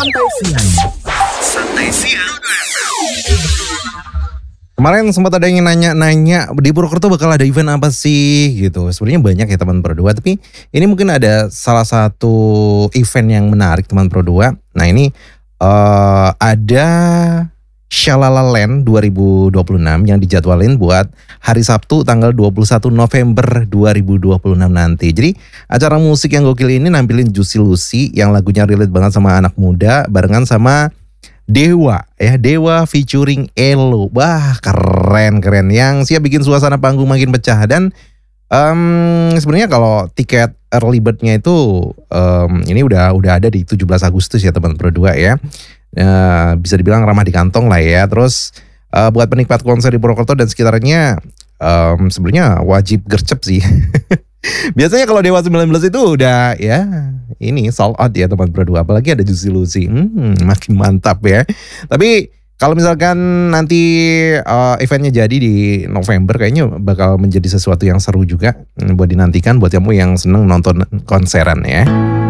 Santai Siang. Santai Siang. Kemarin sempat ada yang nanya-nanya di Purwokerto bakal ada event apa sih gitu. Sebenarnya banyak ya teman Pro 2, tapi ini mungkin ada salah satu event yang menarik teman Pro 2. Nah ini ada Shalala Land 2026 yang dijadwalin buat hari Sabtu tanggal 21 November 2026 nanti. Jadi acara musik yang gokil ini nampilin Juicy Lucy yang lagunya relate banget sama anak muda barengan sama Dewa ya, Dewa featuring Elo. Wah, keren yang siap bikin suasana panggung makin pecah. Dan sebenarnya kalau tiket early bird-nya itu ini udah ada di 17 Agustus ya teman Pro 2 ya. Bisa dibilang ramah di kantong lah ya. Terus buat penikmat konser di Purwokerto dan sekitarnya sebenarnya wajib gercep sih. Biasanya kalau Dewa 19 itu udah ya ini sold out ya teman Pro 2, apalagi ada Juicy Lucy, makin mantap ya. Tapi kalau misalkan nanti eventnya jadi di November, kayaknya bakal menjadi sesuatu yang seru juga buat dinantikan buat kamu yang seneng nonton konseran ya.